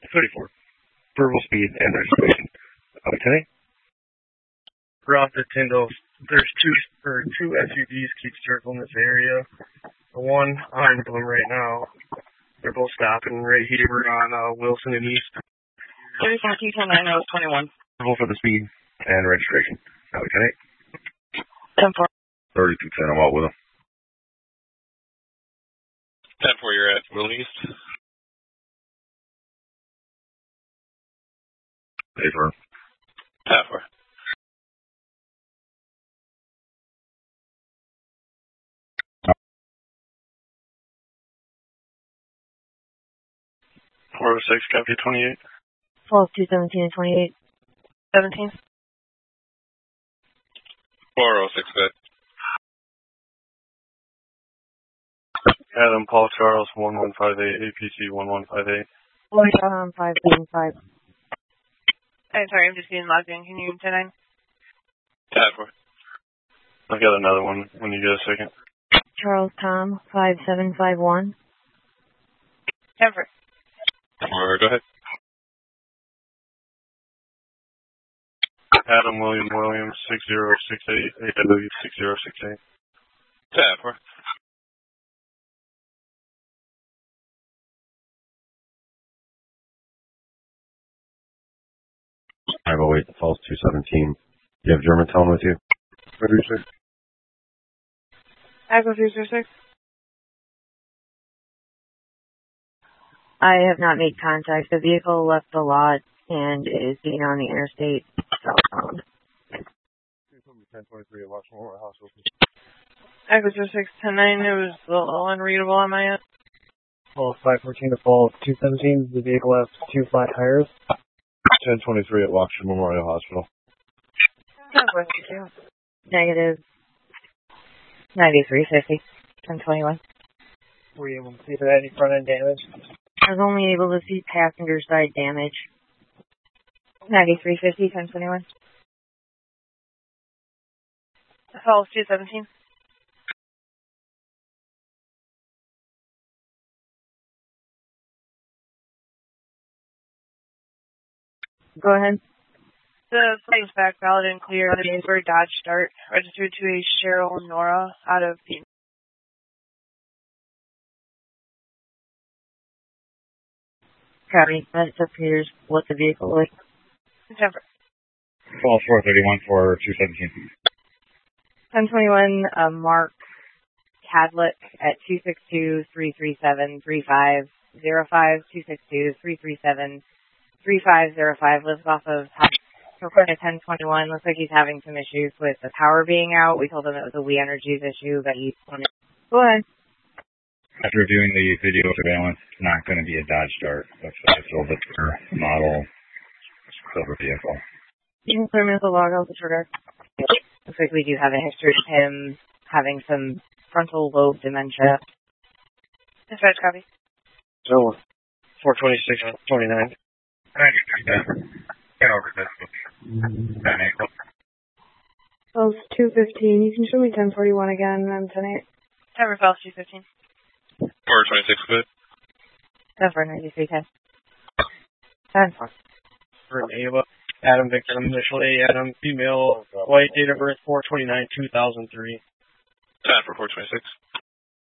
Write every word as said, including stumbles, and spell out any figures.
thirty-four. Verbal speed and registration. Up today. Route to Tyndall. There's two or two S U Vs keep circling this area. The one I'm with them right now. They're both stopping right here on uh, Wilson and East. thirty-four two ten nine oh twenty-one. Verbal for the speed and registration. Up today. ten four. thirty-two ten. I'm out with them. ten four, you're at Wilson East. Paper. ten four. four oh six, copy twenty-eight. twelve two seventeen and twenty-eight. seventeen. four oh six, good. Adam Paul Charles, one one five eight, A P C one one five eight. Um, five seven five. I'm sorry, I'm just getting logged in. Can you ten nine? ten four. I've got another one when you get a second. Charles Tom, five seven five one. ten four. Or go ahead. Adam William Williams, six zero six eight, A W six zero six eight. ten four. five oh eight, false two seventeen. Do you have Germantown with you? Producer. Echo three zero six. I have not made contact. The vehicle left the lot and is being on the interstate southbound. ten twenty-three at Washington Memorial Hospital. Echo zero six ten nine. It was a little unreadable on my end. Well, five fourteen to fall two seventeen. The vehicle has two flat tires. ten twenty-three at Washington Memorial Hospital. Negative ninety-three fifty. ten twenty-one. Were you able to see if there any front end damage? I was only able to see passenger side damage. ninety-three fifty, ten twenty-one. Falls two seventeen. Go ahead. The flight's back valid and clear on the Amber Dodge Start, registered to a Cheryl Nora out of the Copy. That appears what the vehicle was. September. False four thirty-one for two seventeen. ten twenty-one, uh, Mark Cadlick at two six two, three three seven, three five zero five, two six two, three three seven, three five zero five, lives off of Recording at ten twenty-one. Looks like he's having some issues with the power being out. We told him it was a We Energies issue, but he wanted. Go ahead. After reviewing the video surveillance, it's not going to be a Dodge Dart. Looks like it's a Silver model, silver vehicle. You can clear me with the log out disregard. Looks like we do have a history of him having some frontal lobe dementia. Dispatch copy. So, four twenty-six twenty-nine. Get over this. Well, it's two fifteen. You can show me ten forty-one again, and ten eight. ten Falls two fifteen. four twenty-six, good. ten four ninety-three ten. ten four. For Ava, Adam Victor, initial A, Adam, female, white, date of birth four twenty-nine two thousand three. ten for four twenty-six.